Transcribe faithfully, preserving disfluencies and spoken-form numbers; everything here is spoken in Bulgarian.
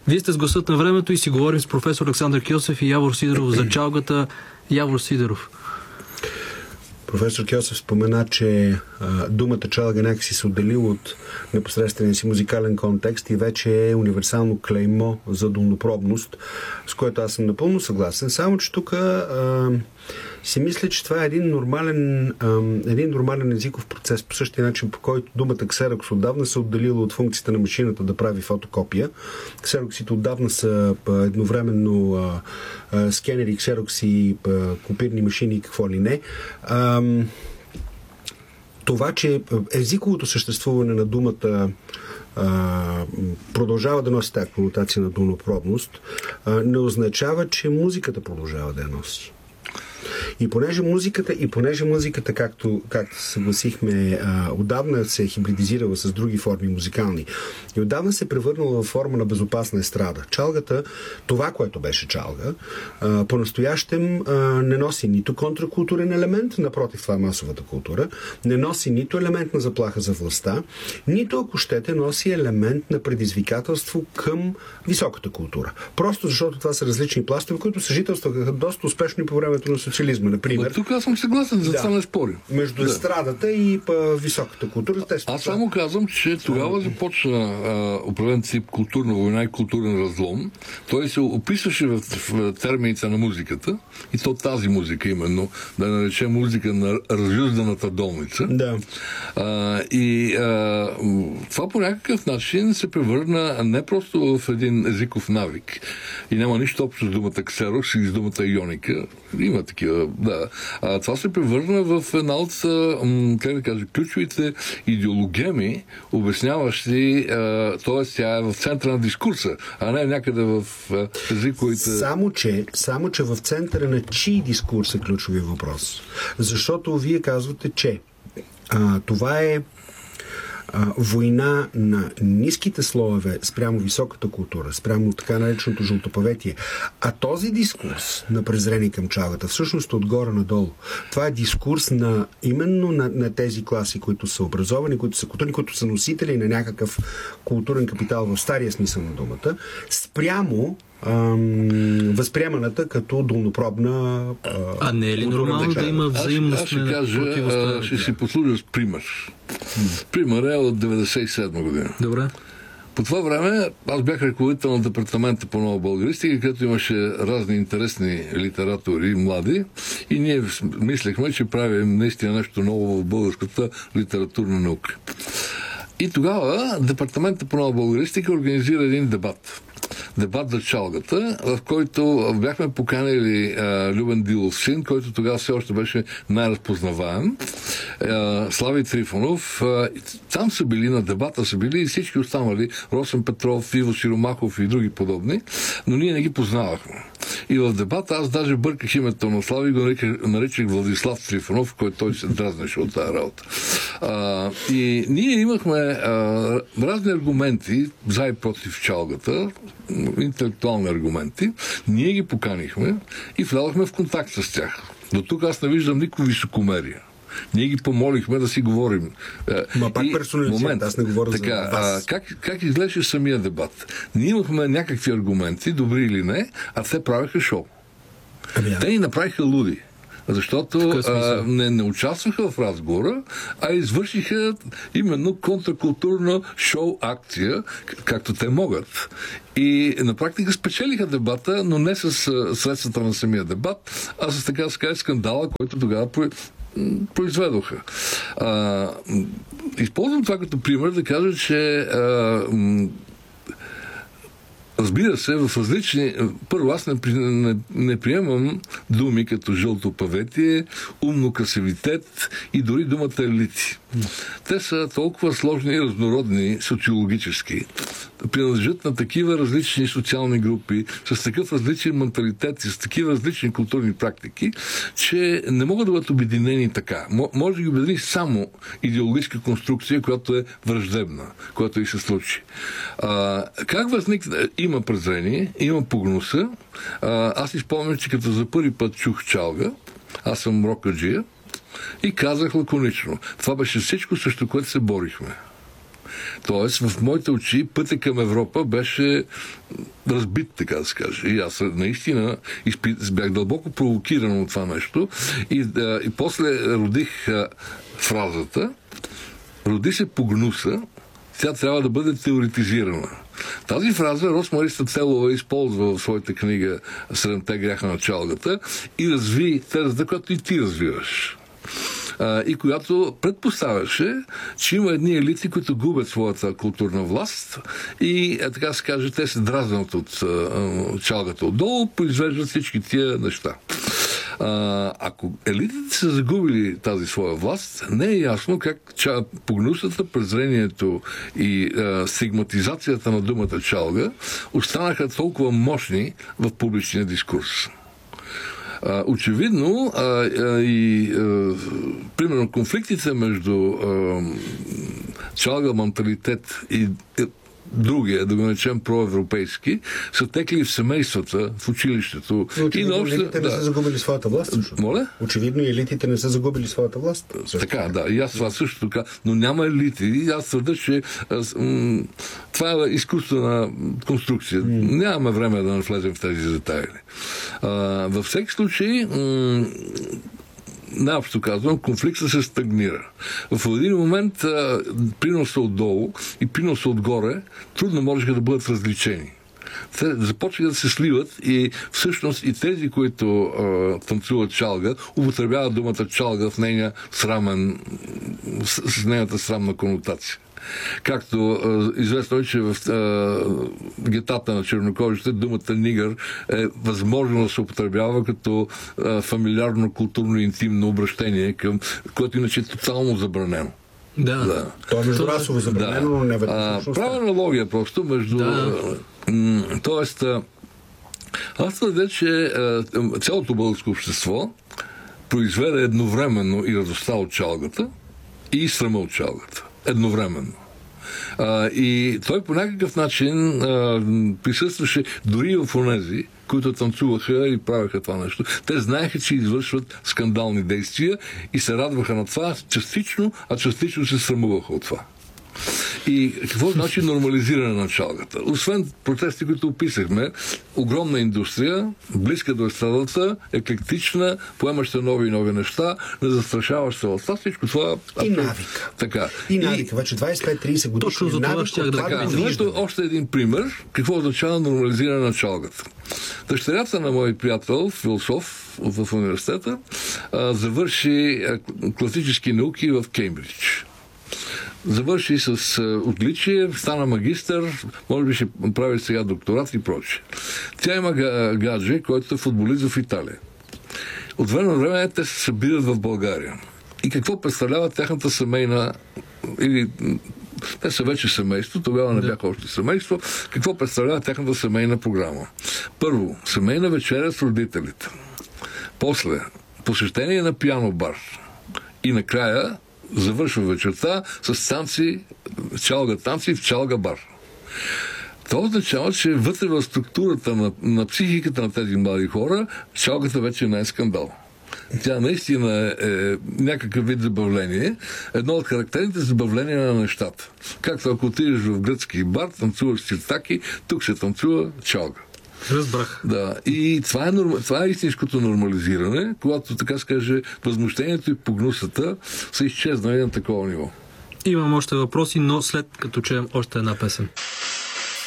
Вие сте с гласът на времето и си говорим с професор Александър Кьосев и Явор Сидеров за чалгата. Явор Сидеров. Професор Кьосев спомена, че а, думата чалга някакси се отделила от непосредствения си музикален контекст и вече е универсално клеймо за долнопробност, с което аз съм напълно съгласен. Само, че тук а, си мисля, че това е един нормален, а, един нормален езиков процес, по същия начин, по който думата ксерокс отдавна се отделила от функцията на машината да прави фотокопия. Ксероксите отдавна са а, едновременно а, а, скенери, ксерокси, а, копирни машини и какво ли не. А, това, че езиковото съществуване на думата а, продължава да носи тази конотация на долнопробност, а, не означава, че музиката продължава да я носи. И понеже музиката, и понеже музиката, както, както съгласихме, а, отдавна се е хибридизирала с други форми музикални и отдавна се е превърнала в форма на безопасна естрада. Чалгата, това, което беше чалга, а, по-настоящем а, не носи нито контракултурен елемент, напротив, това е масовата култура, не носи нито елемент на заплаха за властта, нито, ако щете, носи елемент на предизвикателство към високата култура. Просто защото това са различни пластове, които съжителстваха доста успешно и по времето на социализма, например. Но тук аз съм съгласен, за това да. не спорим. Между да. естрадата и па, високата култура. Те аз само казвам, че тогава започна а, определен тип културна война и културен разлом. Той се описваше в, в термините на музиката, и то тази музика именно, да наречем музика на разюзданата долница. Да. А, и а, това по някакъв начин се превърна не просто в един езиков навик. И няма нищо общо с думата ксерокс и с думата ионика. Има такива, да. А, това се превърна в една от, как да кажа, ключовите идеологеми, обясняващи, т.е. тя е в центъра на дискурса, а не някъде в езиковите... Само че, само, че в центъра на чий дискурс е ключовия въпрос. Защото вие казвате, че а, това е война на ниските слоеве спрямо високата култура, спрямо така нареченото жълтопаветие. А този дискурс на презрение към чалгата, всъщност отгоре надолу, това е дискурс на именно на, на тези класи, които са образовани, които са културни, които са носители на някакъв културен капитал в стария смисъл на думата, спрямо възприеманата като долнопробна. А, а не е ли нормално да има взаимност? Аз ще кажа, ще си послужа с пример. Пример е от деветдесет и седма година. Добре. По това време аз бях ръководител на департамента по нова българистика, където имаше разни интересни литератури, млади, и ние мислехме, че правим наистина нещо ново в българската литературна наука. И тогава департамента по нова българистика организира един дебат. Дебат за чалгата, в който бяхме поканили а, Любен Дилов син, който тогава все още беше най-разпознаваем, а, Слави Трифонов. А, там са били на дебата, са били и всички останали, Росен Петров, Иво Сиромахов и други подобни, но ние не ги познавахме. И в дебата аз даже бърках името на Слави и го наричах, наричах Владислав Трифонов, който той се дразнеше от тази работа. А, и ние имахме а, разни аргументи за и против чалгата, интелектуални аргументи. Ние ги поканихме и влязохме в контакт с тях. До тук аз не виждам никакво високомерие. Ние ги помолихме да си говорим. Ма пак персонализират, аз не говоря така, за вас. А, как, как изглеждаше самия дебат? Ние имахме някакви аргументи, добри или не, а те правеха шоу. Ами, те ни направиха луди. Защото а, не, не участваха в разговора, а извършиха именно контракултурна шоу-акция, както те могат. И на практика спечелиха дебата, но не с средствата на самия дебат, а с така ска скандала, който тогава произведоха. А, използвам това като пример да кажа, че а, разбира се, в различни... Първо, аз не, не, не приемам думи като жълтопаветие, умно красивитет и дори думата елити. Те са толкова сложни и разнородни социологически, принадлежат на такива различни социални групи, с такъв различен менталитет и с такива различни културни практики, че не могат да бъдат обединени така. Може да ги обедини само идеологическа конструкция, която е враждебна, която и се случи. А, как възникне? Има презрение, има погнуса. А, аз си спомням, че като за първи път чух чалга, аз съм рокаджия, и казах лаконично. Това беше всичко, срещу което се борихме. Тоест, в моите очи пътя към Европа беше разбит, така да се каже. И аз наистина изпи... бях дълбоко провокиран от това нещо. И, да, и после родих а, фразата: роди се по гнуса, тя трябва да бъде теоретизирана. Тази фраза Росмари Стацелова използва в своята книга "Седемте гряха на чалгата" и разви тезата, която и ти развиваш. И която предпоставяше, че има едни елити, които губят своята културна власт и, така се каже, те се дразнат от чалгата отдолу, произвеждат всички тия неща. Ако елитите са загубили тази своя власт, не е ясно как погнусата, презрението и а, стигматизацията на думата чалга останаха толкова мощни в публичния дискурс. Uh, очевидно uh, uh, и uh, примерно конфликтите между uh, чалга менталитет и uh, другия, да го наречем проевропейски, са текли в семействата, в училището. Очевидно, и нощ... елитите не да. са загубили своята власт. Също. Моля? Очевидно, елитите не са загубили своята власт. Също. Така, да. И аз това също така. Но няма елити. И аз твърда, че аз, м- това е изкуствена конструкция. М. Нямаме време да навлезем в тези детайли. А, във всеки случай, м- най-общо казвам, конфликтът се стагнира. В един момент а, приноса отдолу и приноса отгоре трудно можеха да бъдат различени. Те започнаха да се сливат и всъщност и тези, които а, танцуват чалга, употребяват думата чалга в нейния срамен, с, с нейната срамна конотация. Както а, известно е, че в а, гетата на чернокожите думата нигър е възможно да се употребява като а, фамилиарно, културно, интимно обращение, към, което иначе е тотално забранено. Да. да. То е междурасово забранено, да. но не веднъж. Правя аналогия просто между... Да. М- тоест, аз твърдя, че а, цялото българско общество произведе едновременно и радостта от чалгата и срама от чалгата. Едновременно. А, и той по някакъв начин а, присъстваше дори в онези, които танцуваха и правеха това нещо. Те знаеха, че извършват скандални действия и се радваха на това частично, а частично се срамуваха от това. И какво значи нормализиране на чалгата? Освен протести, които описахме, огромна индустрия, близка до естрадата, еклектична, поемаща нови и нови неща, не застрашаваща властта, всичко това... И навика. Така. И навика. Вече двайсет и пет трийсет години. Точно за това ще да кажа. Ето още един пример, какво означава нормализиране на чалгата. Дъщерята на мой приятел, философ в университета, завърши класически науки в Кеймбридж. Завърши с отличие, стана магистър, може би ще прави сега докторат и прочее. Тя има гадже, който е футболист в Италия. От време на време те се събират в България. И какво представлява тяхната семейна... Или... Те са вече семейство, тогава не бяха още семейство. Какво представлява тяхната семейна програма? Първо, семейна вечеря с родителите. После, посещение на пиано бар. И накрая завършва вечерта с танци, чалга танци в чалга бар. Това означава, че вътре в структурата на, на психиката на тези млади хора, чалгата вече не е скандал. Тя наистина е някакъв вид забавление. Едно от характерните забавления на нещата. Както ако отидеш в гръцки бар, танцуваш сиртаки, тук се танцува чалга. Разбрах. Да. И това е, норм... това е истинското нормализиране, когато, така се каже, възмущението и погнусата са изчезнали на такова ниво. Имам още въпроси, но след като чуем още една песен.